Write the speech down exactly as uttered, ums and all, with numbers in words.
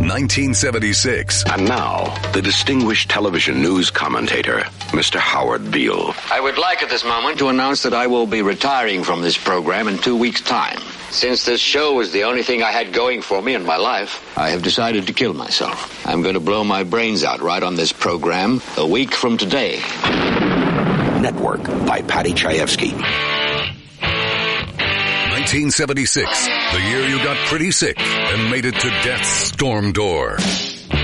nineteen seventy-six. And now, the distinguished television news commentator, Mister Howard Beale. I would like at this moment to announce that I will be retiring from this program in two weeks' time. Since this show was the only thing I had going for me in my life, I have decided to kill myself. I'm going to blow my brains out right on this program a week from today. Network by Patty Chayefsky. nineteen seventy-six, the year you got pretty sick and made it to death's storm door.